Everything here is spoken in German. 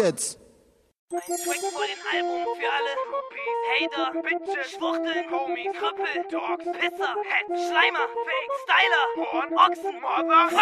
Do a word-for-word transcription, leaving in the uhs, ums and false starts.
jetzt? Ein Track vor den Album für alle Hater, Bitches, Schwuchteln, Homies, Krüppel, Dogs, Pisser, Head, Schleimer, Fake, Styler, Horn, Ochsen, Mother,